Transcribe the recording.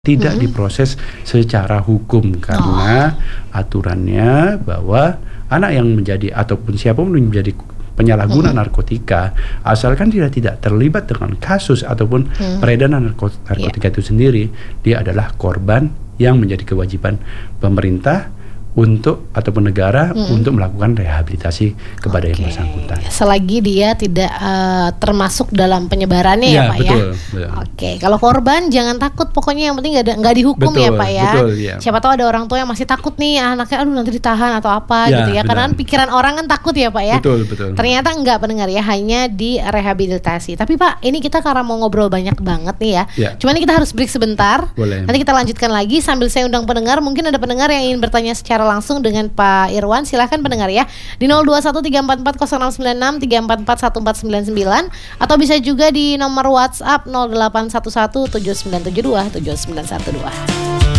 tidak diproses secara hukum karena aturannya bahwa anak yang menjadi ataupun siapapun yang menjadi penyalahguna narkotika asalkan dia tidak terlibat dengan kasus ataupun peredaran narkotika itu sendiri, dia adalah korban yang menjadi kewajiban pemerintah untuk ataupun negara untuk melakukan rehabilitasi kepada yang bersangkutan. Selagi dia tidak termasuk dalam penyebarannya ya Pak betul, ya. Betul. Oke, kalau korban jangan takut, pokoknya yang penting nggak dihukum ya Pak ya. Betul, ya. Siapa tahu ada orang tua yang masih takut nih anaknya aduh nanti ditahan atau apa gitu ya. Karena pikiran orang kan takut ya Pak ya. Betul. Ternyata enggak pendengar ya, hanya direhabilitasi. Tapi Pak, ini kita karena mau ngobrol banyak banget nih ya. Cuman ini kita harus break sebentar. Boleh. Nanti kita lanjutkan lagi sambil saya undang pendengar. Mungkin ada pendengar yang ingin bertanya secara langsung dengan Pak Irwan, silahkan pendengar ya di 0213440696 3441499 atau bisa juga di nomor WhatsApp 081179727912.